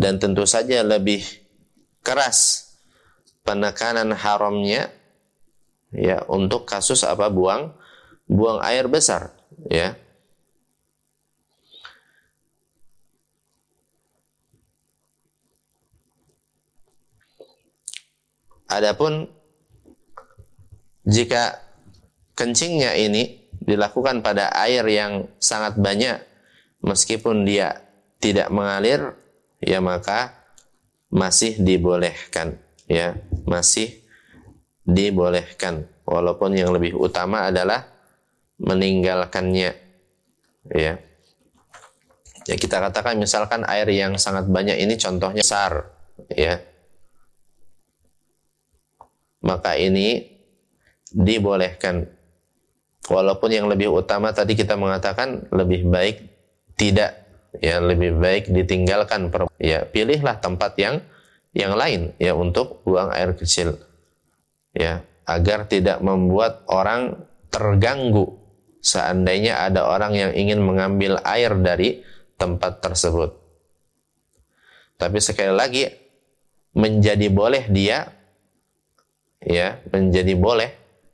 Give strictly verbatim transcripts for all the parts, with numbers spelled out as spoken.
dan tentu saja lebih keras penekanan haramnya ya untuk kasus apa buang buang air besar ya. Adapun jika kencingnya ini dilakukan pada air yang sangat banyak meskipun dia tidak mengalir, ya maka masih dibolehkan, ya, masih dibolehkan. Walaupun yang lebih utama adalah meninggalkannya, ya. Ya kita katakan misalkan air yang sangat banyak ini contohnya besar, ya. Maka ini dibolehkan. Walaupun yang lebih utama tadi kita mengatakan lebih baik tidak, ya lebih baik ditinggalkan. Ya pilihlah tempat yang yang lain ya untuk buang air kecil, ya agar tidak membuat orang terganggu seandainya ada orang yang ingin mengambil air dari tempat tersebut. Tapi sekali lagi menjadi boleh dia, ya menjadi boleh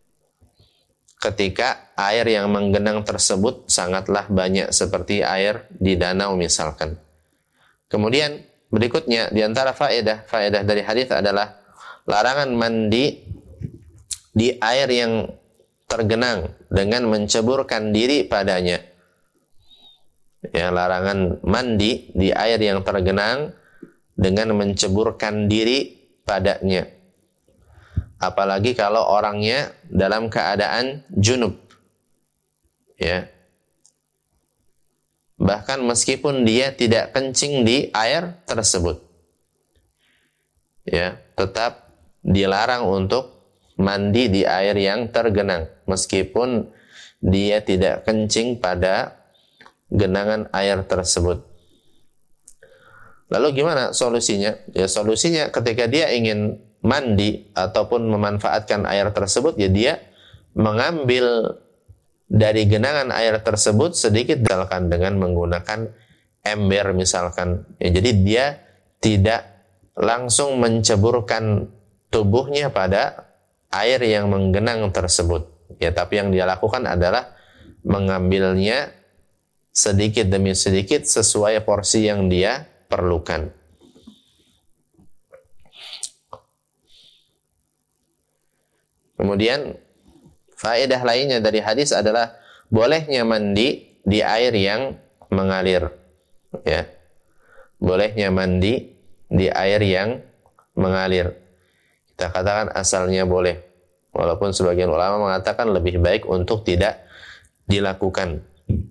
ketika air yang menggenang tersebut sangatlah banyak seperti air di danau misalkan. Kemudian berikutnya di antara faedah faedah dari hadis adalah larangan mandi di air yang tergenang dengan menceburkan diri padanya. Ya, larangan mandi di air yang tergenang dengan menceburkan diri padanya. Apalagi kalau orangnya dalam keadaan junub. Ya. Bahkan meskipun dia tidak kencing di air tersebut. Ya, tetap dilarang untuk mandi di air yang tergenang meskipun dia tidak kencing pada genangan air tersebut. Lalu gimana solusinya? Ya solusinya ketika dia ingin mandi ataupun memanfaatkan air tersebut, ya dia mengambil dari genangan air tersebut sedikit misalkan dengan menggunakan ember misalkan. Ya, jadi dia tidak langsung menceburkan tubuhnya pada air yang menggenang tersebut. Ya, tapi yang dia lakukan adalah mengambilnya sedikit demi sedikit sesuai porsi yang dia perlukan. Kemudian faedah lainnya dari hadis adalah bolehnya mandi di air yang mengalir. Ya. Bolehnya mandi di air yang mengalir. Kita katakan asalnya boleh. Walaupun sebagian ulama mengatakan lebih baik untuk tidak dilakukan.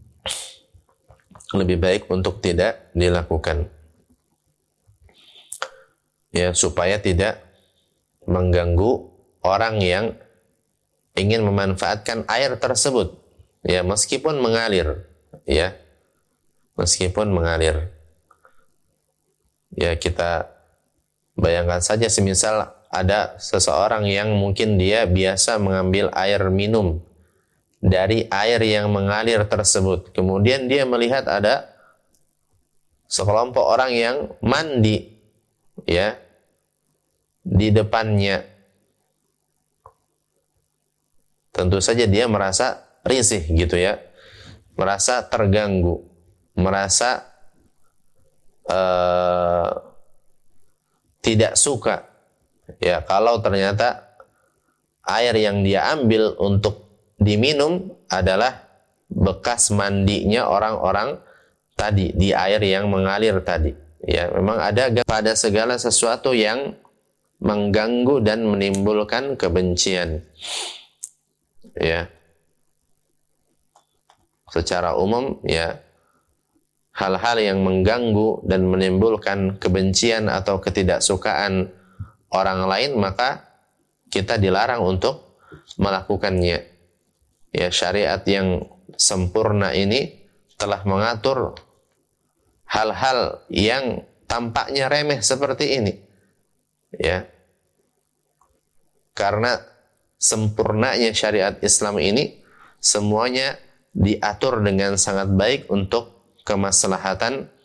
Lebih baik untuk tidak dilakukan. Ya, supaya tidak mengganggu orang yang ingin memanfaatkan air tersebut, ya meskipun mengalir, ya meskipun mengalir. Ya kita bayangkan saja semisal ada seseorang yang mungkin dia biasa mengambil air minum dari air yang mengalir tersebut, kemudian dia melihat ada sekelompok orang yang mandi, ya di depannya. Tentu saja dia merasa risih gitu ya, merasa terganggu, merasa uh, tidak suka. Ya kalau ternyata air yang dia ambil untuk diminum adalah bekas mandinya orang-orang tadi di air yang mengalir tadi. Ya memang ada pada segala sesuatu yang mengganggu dan menimbulkan kebencian. Ya, secara umum ya hal-hal yang mengganggu dan menimbulkan kebencian atau ketidaksukaan orang lain maka kita dilarang untuk melakukannya. Ya syariat yang sempurna ini telah mengatur hal-hal yang tampaknya remeh seperti ini. Ya, karena sempurnanya syariat Islam ini semuanya diatur dengan sangat baik untuk kemaslahatan